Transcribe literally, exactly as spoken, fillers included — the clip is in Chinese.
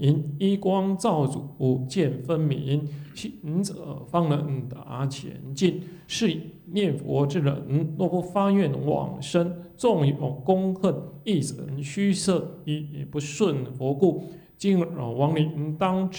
明，一光照主，见分明，行者方能达前进。是以念佛之人，若不发愿往生，纵有功恨，亦成虚设，亦不顺佛故。今尔亡灵当知。